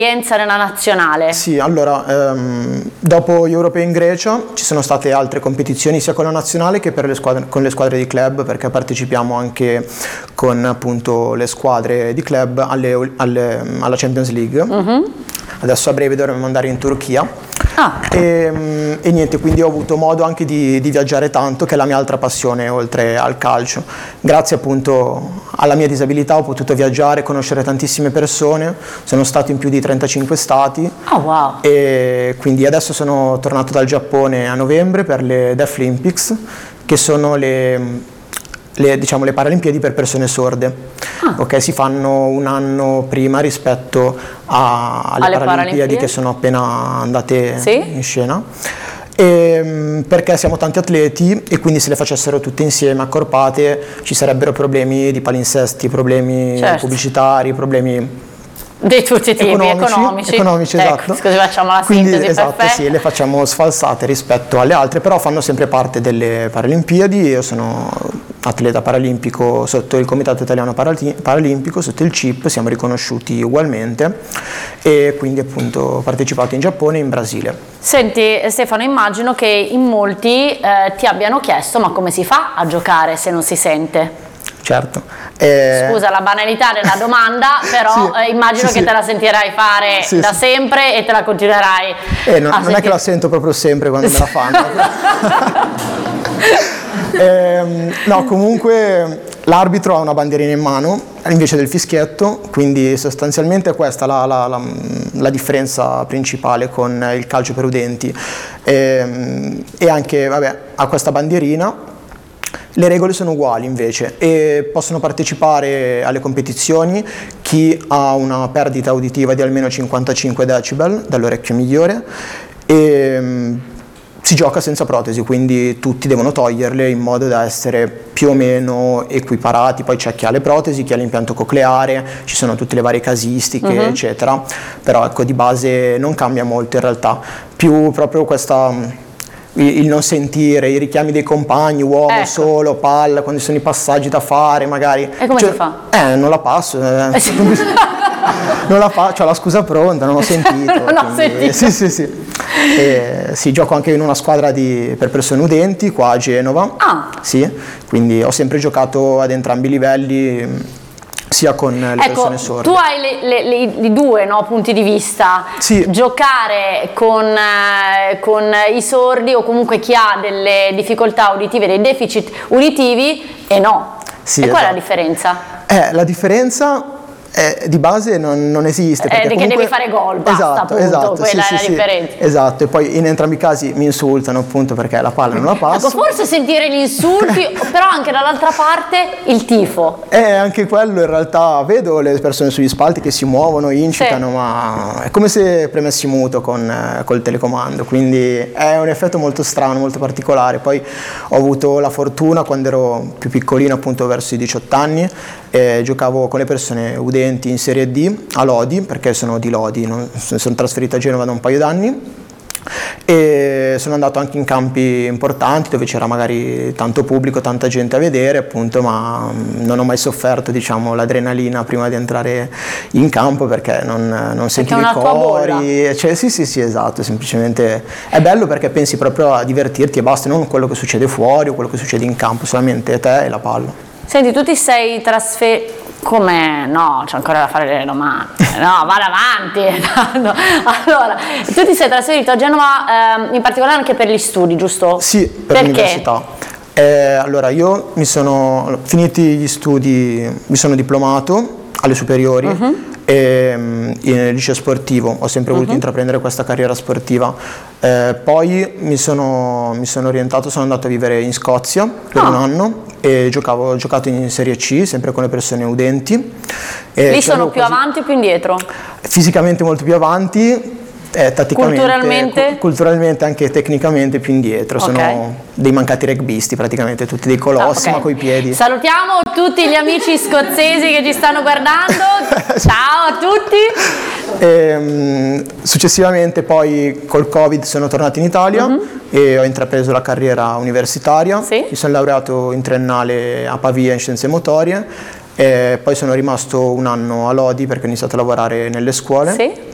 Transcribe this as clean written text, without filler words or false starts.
nella nazionale? Sì, allora, dopo gli europei in Grecia ci sono state altre competizioni sia con la nazionale che con le squadre di club, perché partecipiamo anche con appunto le squadre di club alla Champions League. Adesso a breve dovremo andare in Turchia. E niente, quindi ho avuto modo anche di viaggiare tanto, che è la mia altra passione oltre al calcio. Grazie appunto alla mia disabilità ho potuto viaggiare, conoscere tantissime persone, sono stato in più di 35 stati. Wow. E quindi adesso sono tornato dal Giappone a novembre per le Deaflympics, che sono le Paralimpiadi per persone sorde. Ok, si fanno un anno prima rispetto alle Paralimpiadi che sono appena andate in scena. Perché siamo tanti atleti e quindi se le facessero tutte insieme accorpate ci sarebbero problemi di palinsesti, problemi pubblicitari, problemi di tutti i tipi, economici, esatto. Scusi, facciamo la sintesi, esatto, perfetta. sì, le facciamo sfalsate rispetto alle altre, però fanno sempre parte delle Paralimpiadi. Io sono atleta paralimpico sotto il Comitato Italiano Paralimpico, sotto il CIP, siamo riconosciuti ugualmente e quindi appunto ho partecipato in Giappone e in Brasile. Senti Stefano, immagino che in molti ti abbiano chiesto ma come si fa a giocare se non si sente? Certo. Scusa la banalità della domanda, però immagino che te la sentirai fare da sempre e te la continuerai non è che la sento proprio sempre quando me la fanno. No, comunque l'arbitro ha una bandierina in mano invece del fischietto, quindi sostanzialmente questa è la differenza principale con il calcio per udenti. E anche, ha questa bandierina. Le regole sono uguali invece e possono partecipare alle competizioni chi ha una perdita uditiva di almeno 55 decibel dall'orecchio migliore e si gioca senza protesi, quindi tutti devono toglierle in modo da essere più o meno equiparati. Poi c'è chi ha le protesi, chi ha l'impianto cocleare, ci sono tutte le varie casistiche eccetera, però ecco di base non cambia molto in realtà, più proprio il non sentire, i richiami dei compagni, uomo solo, palla, quando ci sono i passaggi da fare magari. E come si fa? Non la passo, non la faccio, ho la scusa pronta, non ho sentito. Sì, gioco anche in una squadra per persone udenti qua a Genova. Sì, quindi ho sempre giocato ad entrambi i livelli, sia con le persone sorde. Tu hai i due punti di vista, giocare con i sordi o comunque chi ha delle difficoltà uditive, dei deficit uditivi e no. Qual è la differenza? La differenza di base non esiste, perché che devi fare gol, basta, appunto, quella è la differenza. Esatto, e poi in entrambi i casi mi insultano appunto perché la palla non la passo. Ecco, forse sentire gli insulti, però anche dall'altra parte il tifo. Anche quello in realtà, vedo le persone sugli spalti che si muovono, incitano, ma è come se premessi muto col telecomando, quindi è un effetto molto strano, molto particolare. Poi ho avuto la fortuna quando ero più piccolino, appunto verso i 18 anni, giocavo con le persone udenti in Serie D a Lodi, perché sono di Lodi, sono trasferito a Genova da un paio d'anni e sono andato anche in campi importanti dove c'era magari tanto pubblico, tanta gente a vedere appunto, ma non ho mai sofferto l'adrenalina prima di entrare in campo, perché non sentivo i cori, sì esatto, semplicemente è bello perché pensi proprio a divertirti e basta, non quello che succede fuori o quello che succede in campo, solamente te e la palla. Senti, tu ti sei trasferito. Come? No, c'è ancora da fare delle domande. No, vado avanti. No. Allora, tu ti sei trasferito a Genova in particolare anche per gli studi, giusto? Sì, per l'università. Allora, io finiti gli studi, mi sono diplomato alle superiori e nel liceo sportivo ho sempre voluto intraprendere questa carriera sportiva. Poi mi sono orientato, sono andato a vivere in Scozia per un anno e ho giocato in Serie C sempre con le persone udenti. Lì sono più avanti o più indietro? Fisicamente molto più avanti, culturalmente anche tecnicamente più indietro. Sono dei mancati rugbisti praticamente, tutti dei colossi ma coi piedi. Salutiamo tutti gli amici scozzesi che ci stanno guardando. Ciao a tutti. Successivamente poi col Covid sono tornato in Italia e ho intrapreso la carriera universitaria. Mi sono laureato in triennale a Pavia in scienze motorie e poi sono rimasto un anno a Lodi perché ho iniziato a lavorare nelle scuole.